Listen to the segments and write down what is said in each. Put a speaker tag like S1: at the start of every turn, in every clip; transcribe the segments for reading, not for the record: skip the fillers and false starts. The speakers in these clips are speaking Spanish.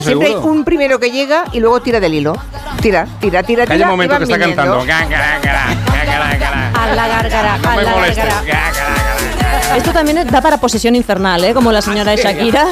S1: Siempre hay un primero que llega y luego tira del hilo. Tira.
S2: Hay un momento que está
S1: viniendo.
S2: cantando.
S3: A la gárgara,
S2: No me molestes.
S3: Esto también da para posesión infernal, ¿eh? Como la señora de Shakira.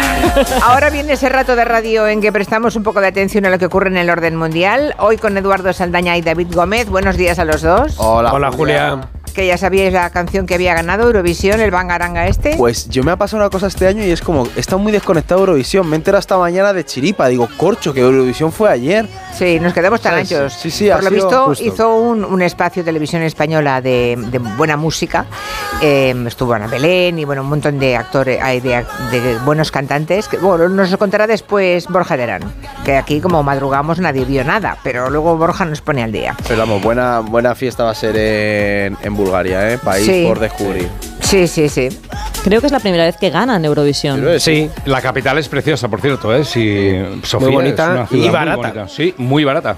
S1: Ahora viene ese rato de radio en que prestamos un poco de atención a lo que ocurre en el orden mundial. Hoy con Eduardo Saldaña y David Gómez. Buenos días a los dos.
S4: Hola, Julia.
S1: Que ya sabíais la canción que había ganado Eurovisión, el Bangaranga este.
S4: Pues yo me ha pasado una cosa este año y es como, he estado muy desconectado de Eurovisión. Me he enterado esta mañana de chiripa. Digo, corcho, que Eurovisión fue ayer.
S1: Sí, nos quedamos tan
S4: ¿Sabes?
S1: anchos.
S4: Sí,
S1: Por lo visto
S4: justo.
S1: hizo un espacio televisión española de buena música. Estuvo Ana Belén y bueno, un montón de actores, de buenos cantantes. Que, bueno, nos lo contará después Borja Terán, que aquí como madrugamos nadie vio nada, pero luego Borja nos pone al día.
S4: Pero vamos, buena fiesta va a ser en Bulgaria, ¿eh? País
S1: Sí.
S4: por descubrir.
S1: Sí.
S3: Creo que es la primera vez que ganan Eurovisión.
S2: Sí, la capital es preciosa, por cierto, ¿eh? Sí, Sofía
S4: Muy bonita
S2: es una ciudad
S4: y
S2: muy
S4: barata.
S2: bonita. Sí, muy barata.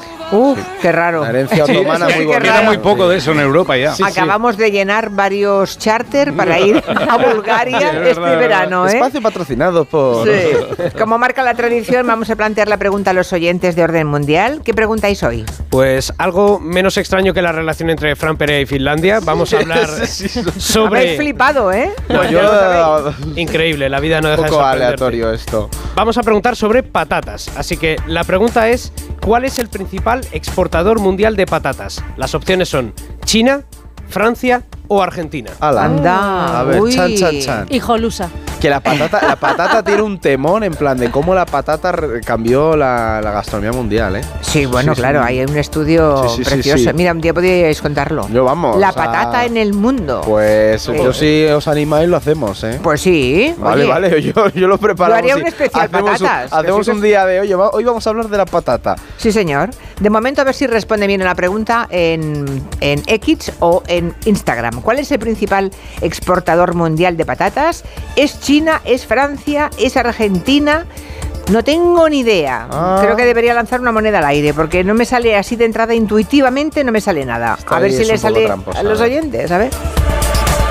S1: Qué raro.
S4: La herencia otomana
S1: Sí,
S4: muy
S1: qué
S4: bonita.
S2: Queda muy poco de eso en Europa ya.
S1: Acabamos de llenar varios charter para ir a Bulgaria
S2: Sí, es verdad,
S1: este verano, ¿eh?
S4: Espacio patrocinado por...
S1: Sí. Como marca la tradición, vamos a plantear la pregunta a los oyentes de orden mundial. ¿Qué preguntáis hoy?
S5: Pues algo menos extraño que la relación entre Fran Perea y Finlandia. Vamos a hablar
S1: Habéis
S5: sobre...
S1: flipado, ¿eh?
S4: Pues
S1: Ya lo sabéis.
S5: Increíble, la vida no
S4: Un
S5: deja de
S4: poco
S5: sorprenderte.
S4: aleatorio esto.
S5: Vamos a preguntar sobre patatas. Así que la pregunta es, ¿cuál es el principal exportador mundial de patatas? Las opciones son China, Francia o Argentina.
S4: Ala.
S1: Anda.
S4: A ver,
S1: Uy.
S4: chan.
S3: Hijolusa.
S4: Que la patata tiene un temón en plan de cómo la patata cambió la gastronomía mundial, ¿eh?
S1: Sí, bueno,
S4: Sí,
S1: claro,
S4: sí.
S1: hay un estudio
S4: Sí.
S1: Precioso. Mira, un día podríais contarlo.
S4: Yo vamos.
S1: La
S4: o sea,
S1: patata en el mundo.
S4: Pues yo sí os animáis lo hacemos, ¿eh?
S1: Pues sí.
S4: Vale,
S1: oye.
S4: vale, yo lo preparo.
S1: Yo haría un especial patatas.
S4: Hacemos un día de, oye, hoy vamos a hablar de la patata.
S1: Sí, señor. De momento, a ver si responde bien a la pregunta en X o en Instagram. ¿Cuál es el principal exportador mundial de patatas? ¿Es China? ¿Es Francia? ¿Es Argentina? No tengo ni idea. Creo que debería lanzar una moneda al aire porque no me sale así de entrada intuitivamente, no me sale nada.
S4: Está
S1: A ver
S4: ahí,
S1: si
S4: es
S1: le
S4: un poco
S1: sale
S4: tramposa,
S1: a los
S4: ¿eh?
S1: oyentes, a ver.